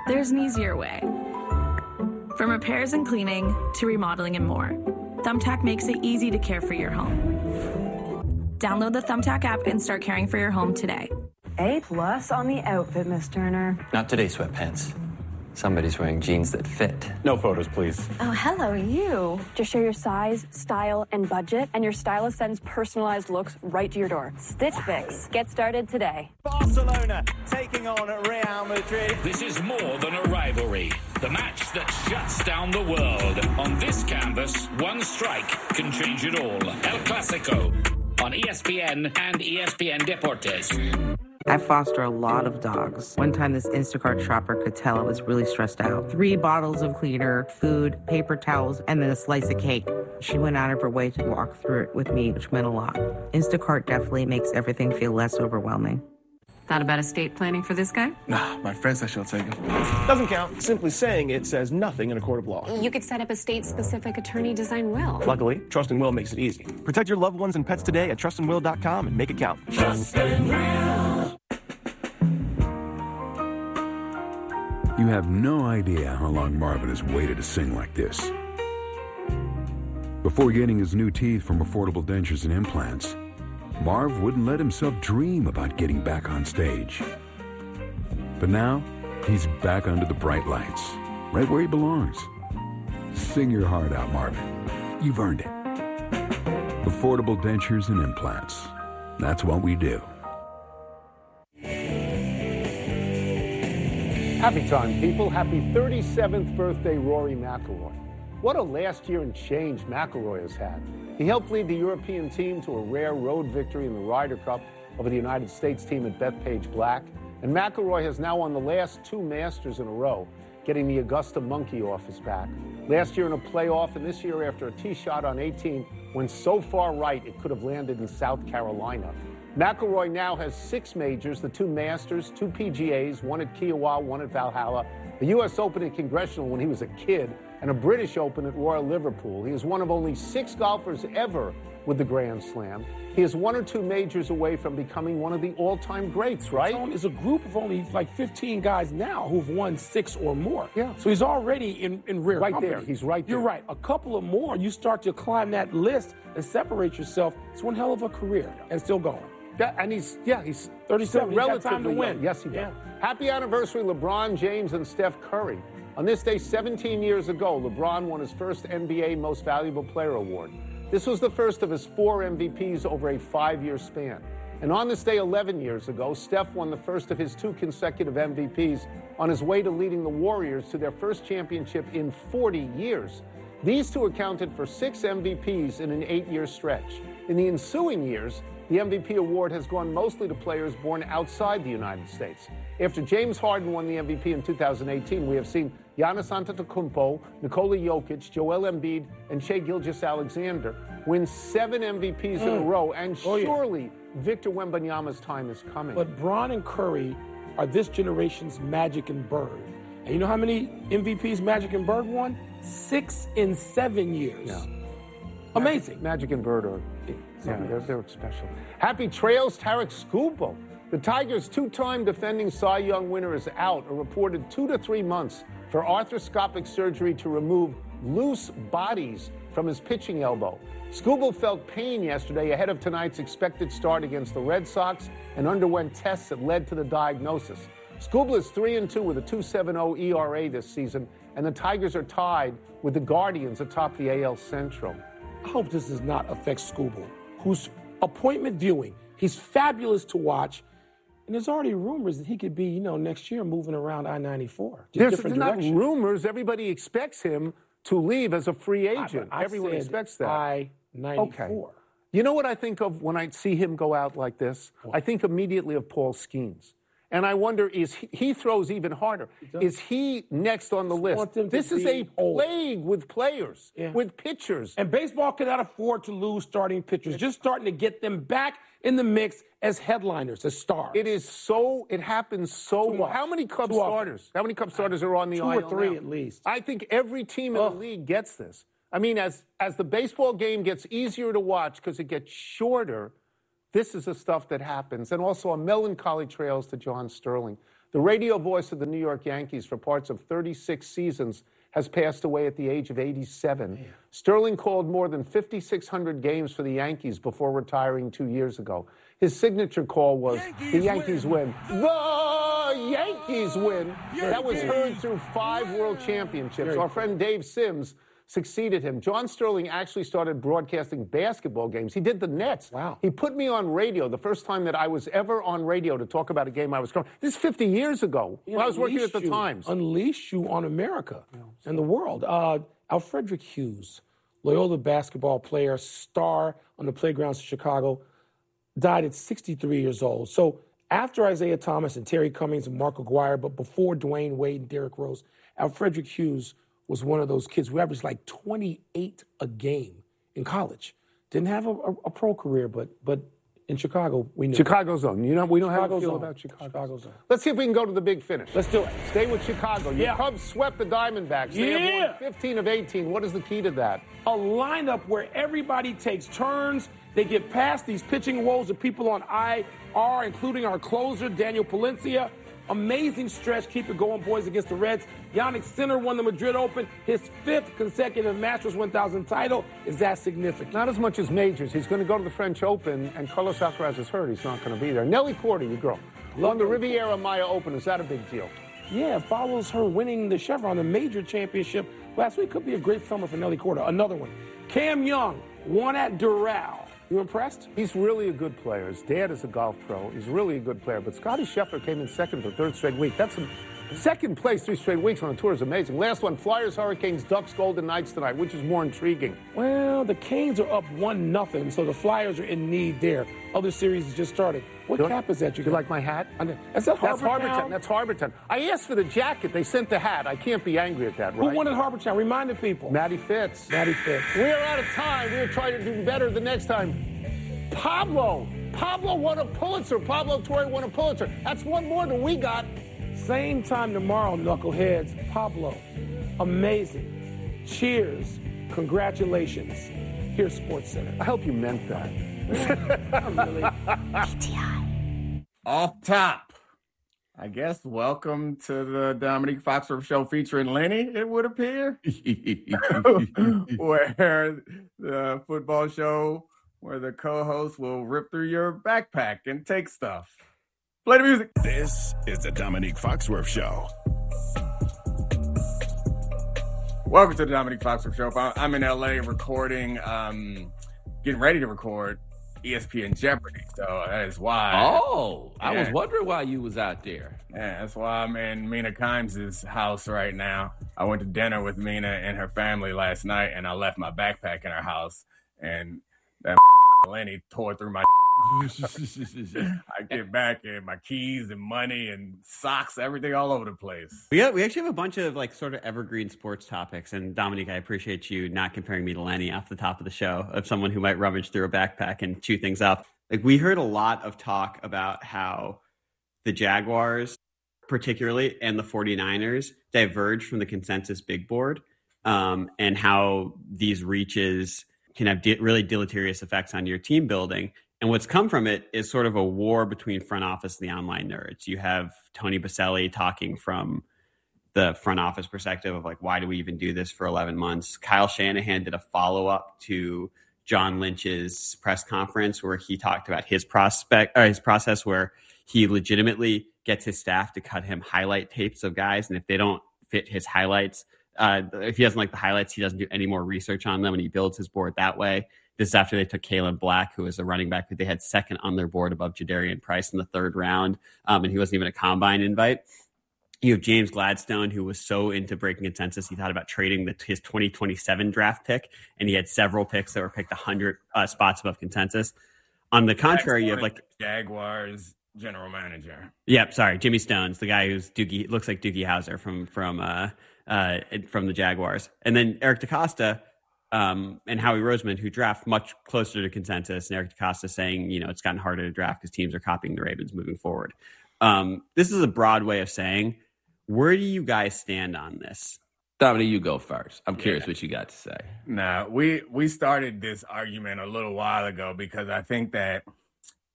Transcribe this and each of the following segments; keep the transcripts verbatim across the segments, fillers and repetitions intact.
there's an easier way. From repairs and cleaning to remodeling and more, Thumbtack makes it easy to care for your home. Download the Thumbtack app and start caring for your home today. A plus on the outfit, Miss Turner. Not today, sweatpants. Somebody's wearing jeans that fit. No photos, please. Oh, hello, you. Just share your size, style, and budget, and your stylist sends personalized looks right to your door. Stitch Fix. Get started today. Barcelona taking on Real Madrid. This is more than a rivalry. The match that shuts down the world. On this canvas, one strike can change it all. El Clasico on E S P N and E S P N Deportes. I foster a lot of dogs. One time this Instacart shopper could tell I was really stressed out. Three bottles of cleaner, food, paper towels, and then a slice of cake. She went out of her way to walk through it with me, which meant a lot. Instacart definitely makes everything feel less overwhelming. Thought about estate planning for this guy? Nah, my friend said she'll take him. Doesn't count. Simply saying it says nothing in a court of law. You could set up a state-specific attorney-design will. Luckily, Trust and Will makes it easy. Protect your loved ones and pets today at trust and will dot com and make it count. Trust and Will. You have no idea how long Marvin has waited to sing like this. Before getting his new teeth from Affordable Dentures and Implants, Marv wouldn't let himself dream about getting back on stage. But now, he's back under the bright lights, right where he belongs. Sing your heart out, Marvin. You've earned it. Affordable Dentures and Implants. That's what we do. Happy time, people. Happy thirty-seventh birthday, Rory McIlroy. What a last year and change McIlroy has had. He helped lead the European team to a rare road victory in the Ryder Cup over the United States team at Bethpage Black. And McIlroy has now won the last two Masters in a row, getting the Augusta monkey off his back. Last year in a playoff, and this year after a tee shot on eighteen, went so far right it could have landed in South Carolina. McIlroy now has six majors, the two Masters, two P G As, one at Kiowa, one at Valhalla, the U S Open at Congressional when he was a kid, and a British Open at Royal Liverpool. He is one of only six golfers ever with the Grand Slam. He is one or two majors away from becoming one of the all-time greats, right? It's a group of only like fifteen guys now who've won six or more. Yeah. So he's already in, in rare Right company. there. He's right there. You're right. A couple of more, you start to climb that list and separate yourself. It's one hell of a career and still going. Yeah, and he's, yeah, he's thirty-seven. He's got relatively time to win. young. Yes, he does. Yeah. Happy anniversary, LeBron James and Steph Curry. On this day seventeen years ago, LeBron won his first N B A Most Valuable Player award. This was the first of his four M V Ps over a five-year span. And on this day eleven years ago, Steph won the first of his two consecutive M V Ps on his way to leading the Warriors to their first championship in forty years. These two accounted for six M V Ps in an eight-year stretch. In the ensuing years, the M V P award has gone mostly to players born outside the United States. After James Harden won the M V P in two thousand eighteen, we have seen Giannis Antetokounmpo, Nikola Jokic, Joel Embiid, and Shai Gilgeous-Alexander win seven M V Ps mm. in a row, and oh, surely yeah. Victor Wembanyama's time is coming. But Bron and Curry are this generation's Magic and Bird. And you know how many M V Ps Magic and Bird won? Six in seven years. Yeah. Amazing. Magic, Magic and Bird are yeah, they're, they're special. Happy trails, Tarek Skubal. The Tigers' two-time defending Cy Young winner is out, a reported two to three months for arthroscopic surgery to remove loose bodies from his pitching elbow. Skubal felt pain yesterday ahead of tonight's expected start against the Red Sox and underwent tests that led to the diagnosis. Skubal is three and two with a two point seven oh E R A this season, and the Tigers are tied with the Guardians atop the A L Central. I hope this does not affect Skubal, whose appointment viewing, he's fabulous to watch, and there's already rumors that he could be, you know, next year moving around I ninety-four. There's, there's not rumors. Everybody expects him to leave as a free agent. I, I Everyone expects that. I ninety-four. Okay. You know what I think of when I see him go out like this? What? I think immediately of Paul Skeens. And I wonder, is he, he throws even harder. Is he next on the list? This is a plague with players, yeah. with pitchers. And baseball cannot afford to lose starting pitchers. Just starting to get them back in the mix as headliners, as stars. It is so, it happens so well. How many Cub Too starters? often. How many Cub starters are on the Two I L or three now? at least. I think every team in oh. the league gets this. I mean, as, as the baseball game gets easier to watch because it gets shorter, this is the stuff that happens. And also a melancholy trails to John Sterling. The radio voice of the New York Yankees for parts of thirty-six seasons has passed away at the age of eighty-seven. Man. Sterling called more than fifty-six hundred games for the Yankees before retiring two years ago. His signature call was, Yankees the Yankees win. win. The Yankees win. Yankees. That was heard through five world championships. Very Our friend Dave Sims succeeded him. John Sterling actually started broadcasting basketball games. He did the Nets. Wow. He put me on radio the first time that I was ever on radio to talk about a game I was covering. This is fifty years ago when I was working at the you, Times. Unleashed you on America yeah. and the world. Uh, Alfredrick Hughes, Loyola basketball player, star on the playgrounds of Chicago, died at sixty-three years old. So after Isaiah Thomas and Terry Cummings and Mark Aguirre, but before Dwayne Wade and Derrick Rose, Alfredrick Hughes was one of those kids who averaged like twenty-eight a game in college. Didn't have a, a, a pro career, but but in Chicago, we knew. Chicago zone. You know, we don't Chicago have a feel zone. about Chicago. Chicago zone. Let's see if we can go to the big finish. Let's do it. Stay with Chicago. Your yeah. Cubs swept the Diamondbacks. They yeah. have won fifteen of eighteen. What is the key to that? A lineup where everybody takes turns. They get past these pitching woes of people on I R, including our closer, Daniel Palencia. Amazing stretch. Keep it going, boys, against the Reds. Yannick Sinner won the Madrid Open. His fifth consecutive Masters one thousand title. Is that significant? Not as much as majors. He's going to go to the French Open, and Carlos Alcaraz is hurt. He's not going to be there. Nelly Cordy, you girl. Won the Riviera Maya Open. Is that a big deal? Yeah, follows her winning the Chevron, the major championship last week. Could be a great summer for Nelly Cordy. Another one. Cam Young won at Doral. You impressed? He's really a good player. His dad is a golf pro. He's really a good player. But Scotty Scheffler came in second for third straight week. That's a second place three straight weeks on a tour is amazing. Last one, Flyers, Hurricanes, Ducks, Golden Knights tonight. Which is more intriguing? Well, the Canes are up one nothing, so the Flyers are in need there. Other series is just started. What you cap is that? You, you like my hat? Is that That's Harbortown? Harbortown. That's Harbortown. I asked for the jacket. They sent the hat. I can't be angry at that, right? Who won at Harbortown? Remind the people. Matty Fitz. Matty Fitz. We are out of time. We are trying to do better the next time. Pablo. Pablo won a Pulitzer. Pablo Torre won a Pulitzer. That's one more than we got. Same time tomorrow, knuckleheads. Pablo. Amazing. Cheers. Congratulations. Here's SportsCenter. I hope you meant that. really. P T I. Off top. I guess welcome to the Dominique Foxworth Show featuring Lenny, it would appear. Where the football show where the co-host will rip through your backpack and take stuff. Play the music. This is the Dominique Foxworth Show. Welcome to the Dominique Foxworth Show. I'm in L A recording, um, getting ready to record E S P N Jeopardy. So that is why. Oh, I yeah. was wondering why you was out there. Yeah, that's why I'm in Mina Kimes' house right now. I went to dinner with Mina and her family last night, and I left my backpack in her house. And that Lenny tore through my I get back and my keys and money and socks, everything all over the place. Yeah, we actually have a bunch of like sort of evergreen sports topics. And Dominique, I appreciate you not comparing me to Lenny off the top of the show of someone who might rummage through a backpack and chew things up. Like we heard a lot of talk about how the Jaguars particularly and the 49ers diverge from the consensus big board um, and how these reaches can have de- really deleterious effects on your team building. And what's come from it is sort of a war between front office and the online nerds. You have Tony Boselli talking from the front office perspective of like, why do we even do this for eleven months? Kyle Shanahan did a follow-up to John Lynch's press conference where he talked about his prospect or his process where he legitimately gets his staff to cut him highlight tapes of guys. And if they don't fit his highlights, uh, if he doesn't like the highlights, he doesn't do any more research on them and he builds his board that way. This is after they took Kalen Black, who was a running back that they had second on their board above Jadarian Price in the third round. Um, and he wasn't even a combine invite. You have James Gladstone, who was so into breaking consensus, he thought about trading the, his twenty twenty-seven draft pick, and he had several picks that were picked one hundred uh, spots above consensus. On the contrary, you have like Jaguars general manager. Yep, sorry, Jimmy Stone's the guy who's Doogie looks like Doogie Howser from from uh, uh, from the Jaguars, and then Eric DeCosta um, and Howie Roseman, who draft much closer to consensus, and Eric DeCosta saying, you know, it's gotten harder to draft because teams are copying the Ravens moving forward. Um, this is a broad way of saying, where do you guys stand on this? Dominic, you go first. I'm curious yeah. what you got to say. Nah, we we started this argument a little while ago because I think that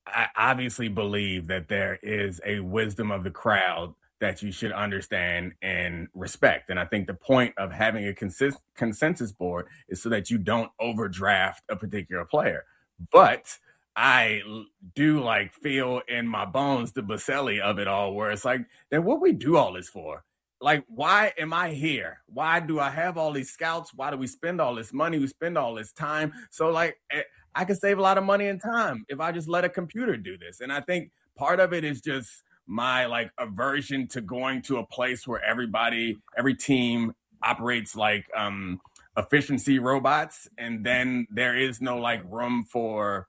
I obviously believe that there is a wisdom of the crowd that you should understand and respect. And I think the point of having a consist- consensus board is so that you don't overdraft a particular player. But I l- do like feel in my bones the Boselli of it all, where it's like, then what we do all this for? Like, why am I here? Why do I have all these scouts? Why do we spend all this money? We spend all this time. So like, eh, I could save a lot of money and time if I just let a computer do this. And I think part of it is just my like aversion to going to a place where everybody, every team operates like um, efficiency robots. And then there is no like room for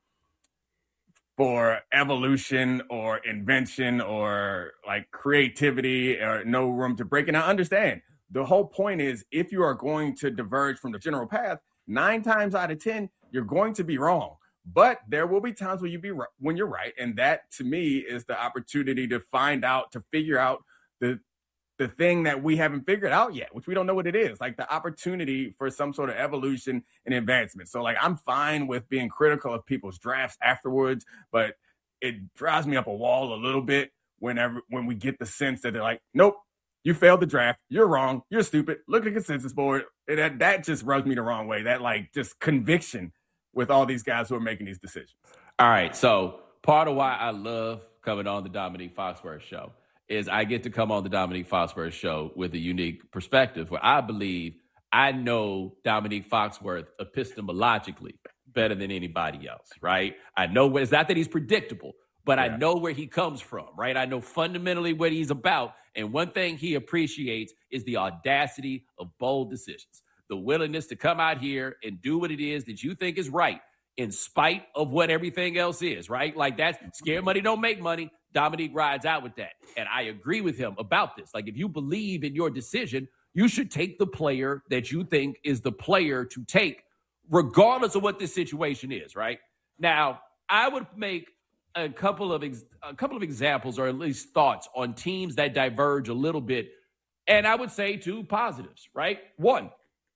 for evolution or invention or like creativity, or no room to break. And I understand the whole point is, if you are going to diverge from the general path, nine times out of ten, you're going to be wrong. But there will be times when you be right, when you're right. And that to me is the opportunity to find out, to figure out the the thing that we haven't figured out yet, which we don't know what it is, like the opportunity for some sort of evolution and advancement. So like, I'm fine with being critical of people's drafts afterwards, but it drives me up a wall a little bit whenever, when we get the sense that they're like, nope, you failed the draft. You're wrong. You're stupid. Look at the consensus board. And that, that just rubs me the wrong way. That like just conviction with all these guys who are making these decisions. All right. So part of why I love coming on the Dominique Foxworth show is I get to come on the Dominique Foxworth show with a unique perspective where I believe I know Dominique Foxworth epistemologically better than anybody else, right? I know, it's not that he's predictable, but yeah. I know where he comes from, right? I know fundamentally what he's about. And one thing he appreciates is the audacity of bold decisions, the willingness to come out here and do what it is that you think is right in spite of what everything else is, right? Like that's scared money don't make money. Dominique rides out with that. And I agree with him about this. Like, if you believe in your decision, you should take the player that you think is the player to take, regardless of what this situation is, right? Now, I would make a couple of ex- a couple of examples, or at least thoughts, on teams that diverge a little bit. And I would say two positives, right? One,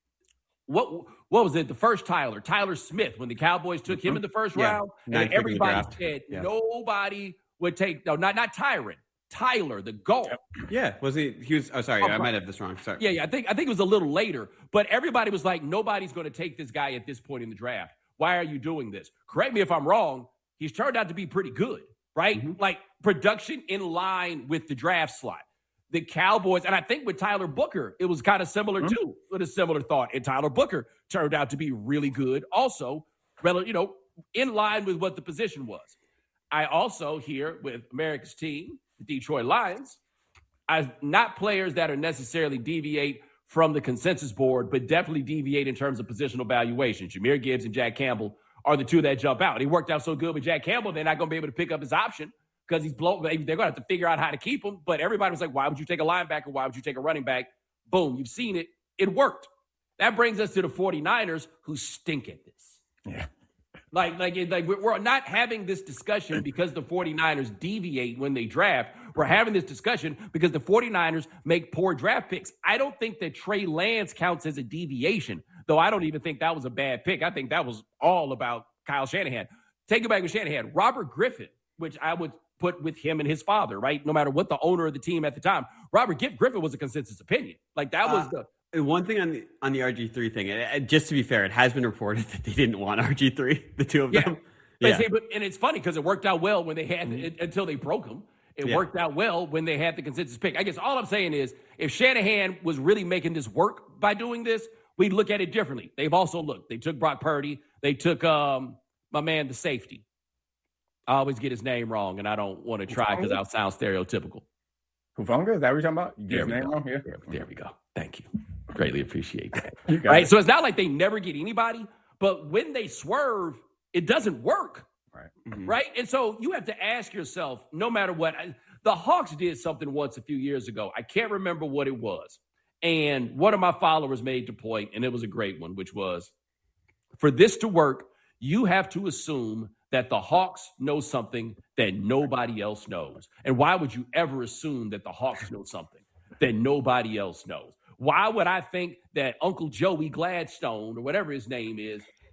what what was it? The first Tyler, Tyler Smith, when the Cowboys took him in the first yeah. round, Ninth and everybody said yeah. nobody would take, no, not not Tyron, Tyler, the GOAT. Yeah, was he? He was. Oh, sorry, Oh, I might have this wrong. Sorry. Yeah, yeah. I think I think it was a little later, but everybody was like, nobody's going to take this guy at this point in the draft. Why are you doing this? Correct me if I'm wrong. He's turned out to be pretty good, right? Mm-hmm. Like production in line with the draft slot. The Cowboys, and I think with Tyler Booker, it was kind of similar mm-hmm. too, with a similar thought. And Tyler Booker turned out to be really good, also, you know, in line with what the position was. I also hear with America's team, the Detroit Lions, as not players that are necessarily deviate from the consensus board, but definitely deviate in terms of positional valuation. Jahmyr Gibbs and Jack Campbell are the two that jump out. He worked out so good with Jack Campbell, they're not going to be able to pick up his option because he's blown. They're going to have to figure out how to keep him. But everybody was like, why would you take a linebacker? Why would you take a running back? Boom, you've seen it. It worked. That brings us to the 49ers, who stink at this. Yeah. Like, like, like we're not having this discussion because the 49ers deviate when they draft. We're having this discussion because the 49ers make poor draft picks. I don't think that Trey Lance counts as a deviation, though I don't even think that was a bad pick. I think that was all about Kyle Shanahan. Take it back with Shanahan. Robert Griffin, which I would put with him and his father, right? No matter what the owner of the team at the time, Robert Griffin was a consensus opinion. Like that was the... Uh, One thing on the on the R G three thing, and just to be fair, it has been reported that they didn't want R G three, the two of yeah. them. But Yeah, see, but, and it's funny because it worked out well when they had mm-hmm. it, until they broke them. It Yeah. worked out well when they had the consensus pick. I guess all I'm saying is, if Shanahan was really making this work by doing this, we'd look at it differently. They've also looked. They took Brock Purdy. They took um, my man, the safety. I always get his name wrong, and I don't want to try because I'll sound stereotypical. Hufanga? Is that what you're talking about? You get There his we name go. wrong? Yeah. There, there we go. Thank you. Greatly appreciate that. You got Right? it. So it's not like they never get anybody, but when they swerve, it doesn't work. Right. Mm-hmm. Right? And so you have to ask yourself, no matter what, I, the Hawks did something once a few years ago. I can't remember what it was. And one of my followers made the point, and it was a great one, which was, for this to work, you have to assume that the Hawks know something that nobody else knows. And why would you ever assume that the Hawks know something that nobody else knows? Why would I think that Uncle Joey Gladstone, or whatever his name is,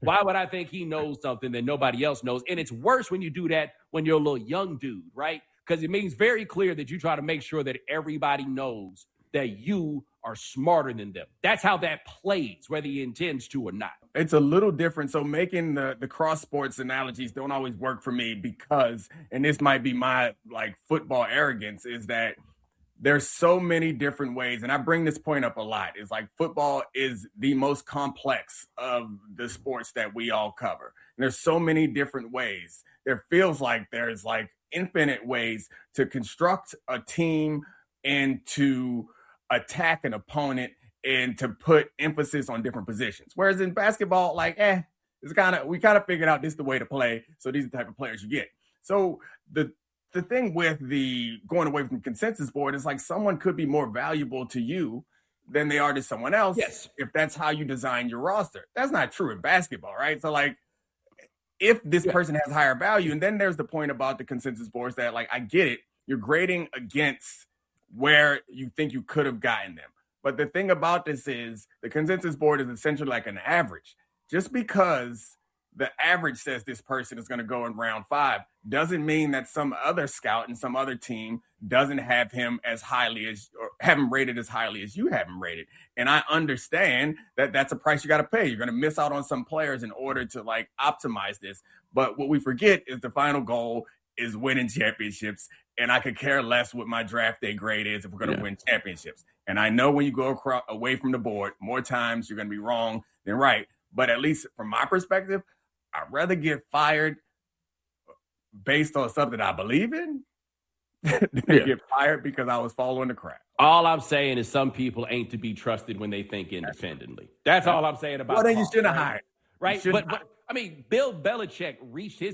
Why would I think he knows something that nobody else knows? And it's worse when you do that when you're a little young dude, right? Because it means very clear that you try to make sure that everybody knows that you are smarter than them. That's how that plays, whether he intends to or not. It's a little different. So making the, the cross sports analogies don't always work for me because, and this might be my like football arrogance, is that there's so many different ways. And I bring this point up a lot. It's like football is the most complex of the sports that we all cover. And there's so many different ways. There feels like there's like infinite ways to construct a team and to attack an opponent and to put emphasis on different positions. Whereas in basketball, like, eh, it's kind of, we kind of figured out this is the way to play. So these are the type of players you get. So the the thing with the going away from consensus board is like someone could be more valuable to you than they are to someone else. Yes. If that's how you design your roster. That's not true in basketball, right? So like, if this yeah. person has higher value, and then there's the point about the consensus boards that like, I get it. You're grading against where you think you could have gotten them. But the thing about this is the consensus board is essentially like an average. Just because the average says this person is going to go in round five doesn't mean that some other scout and some other team doesn't have him as highly as, or have him rated as highly as you have him rated. And I understand that that's a price you got to pay. You're going to miss out on some players in order to like optimize this. But what we forget is the final goal is winning championships. And I could care less what my draft day grade is if we're going to yeah. win championships. And I know when you go across, away from the board, more times you're going to be wrong than right. But at least from my perspective, I'd rather get fired based on something I believe in than yeah. get fired because I was following the crowd. All I'm saying is some people ain't to be trusted when they think independently. That's all I'm saying about Well, then you Paul, shouldn't have right? hired. Right? But, but, I mean, Bill Belichick reached his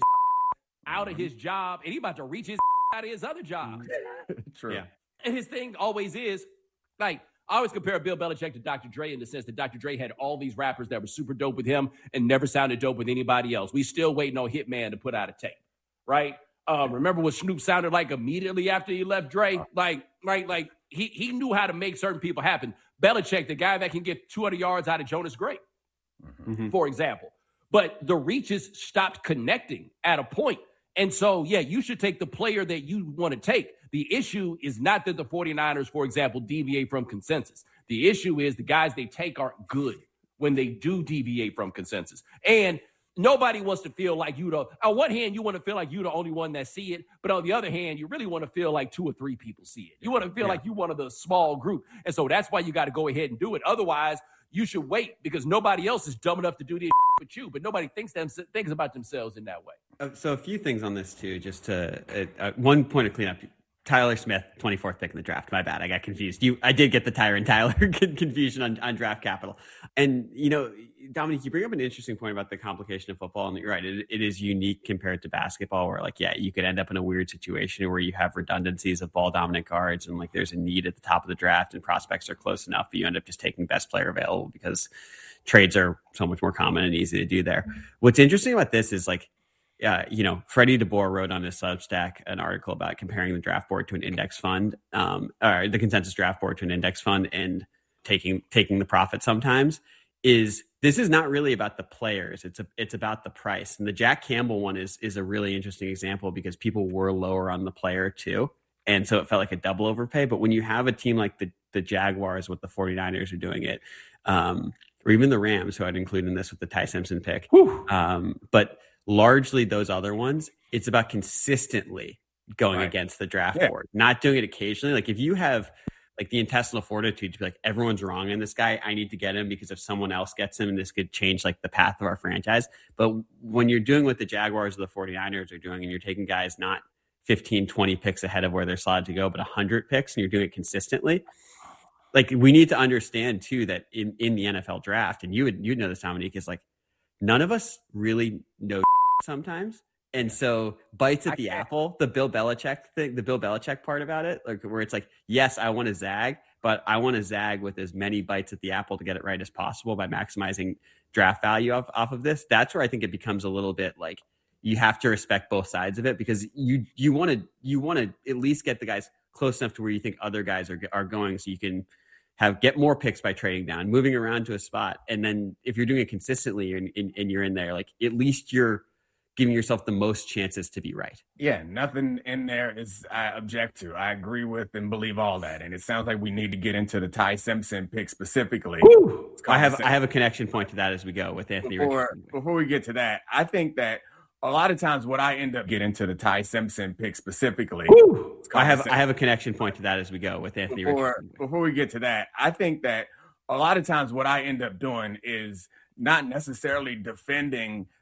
out of his job, and he about to reach his out of his other job. True. Yeah. And his thing always is, like, I always compare Bill Belichick to Doctor Dre in the sense that Doctor Dre had all these rappers that were super dope with him and never sounded dope with anybody else. We still waiting on Hitman to put out a tape, right? Um, remember what Snoop sounded like immediately after he left Dre? Like, right, like he he knew how to make certain people happen. Belichick, the guy that can get two hundred yards out of Jonas Gray, mm-hmm. for example. But the reaches stopped connecting at a point. And so, yeah, you should take the player that you want to take. The issue is not that the 49ers, for example, deviate from consensus. The issue is the guys they take aren't good when they do deviate from consensus. And nobody wants to feel like you, the, on one hand, you want to feel like you're the only one that see it. But on the other hand, you really want to feel like two or three people see it. You want to feel yeah. like you're one of the small group. And so that's why you got to go ahead and do it. Otherwise, you should wait because nobody else is dumb enough to do this with you. But nobody thinks them thinks about themselves in that way. Uh, so a few things on this, too, just to uh, uh, one point of cleanup. Tyler Smith, twenty-fourth pick in the draft. My bad. I got confused. You, I did get the Tyron Tyler confusion on, on Draft Capital. And, you know, Dominic, you bring up an interesting point about the complication of football. And you're right. It, it is unique compared to basketball where, like, yeah, you could end up in a weird situation where you have redundancies of ball dominant guards and, like, there's a need at the top of the draft and prospects are close enough, but you end up just taking best player available because trades are so much more common and easy to do there. What's interesting about this is, like, Uh, you know, Freddie DeBoer wrote on his Substack an article about comparing the draft board to an index fund, um, or the consensus draft board to an index fund and taking taking the profit sometimes. Is this is not really about the players. It's a, it's about the price. And the Jack Campbell one is is a really interesting example because people were lower on the player too. And so it felt like a double overpay. But when you have a team like the, the Jaguars with the 49ers are doing it, um, or even the Rams, who I'd include in this with the Ty Simpson pick. Um, but largely those other ones, it's about consistently going right. against the draft yeah. board, not doing it occasionally. Like if you have like the intestinal fortitude to be like, everyone's wrong in this guy, I need to get him because if someone else gets him, this could change like the path of our franchise. But when you're doing what the Jaguars or the 49ers are doing and you're taking guys not fifteen, twenty picks ahead of where they're slotted to go, but one hundred picks and you're doing it consistently, like we need to understand too that in, in the N F L draft, and you would you know this, Dominique, is like none of us really know sometimes. And so bites at the apple, the Bill Belichick thing, the Bill Belichick part about it, like where it's like, yes, I want to zag, but I want to zag with as many bites at the apple to get it right as possible by maximizing draft value off, off of this. That's where I think it becomes a little bit like you have to respect both sides of it because you you want to you want to at least get the guys close enough to where you think other guys are are going so you can have get more picks by trading down, moving around to a spot. And then if you're doing it consistently and, and, and you're in there, like at least you're giving yourself the most chances to be right. Yeah, nothing in there is I object to. I agree with and believe all that. And it sounds like we need to get into the Ty Simpson pick specifically. I have I have a connection point to that as we go with Anthony before, Richardson. Before we get to that, I think that a lot of times what I end up getting into the Ty Simpson pick specifically. I have I have a connection point to that as we go with Anthony before, Richardson. Before we get to that, I think that a lot of times what I end up doing is not necessarily defending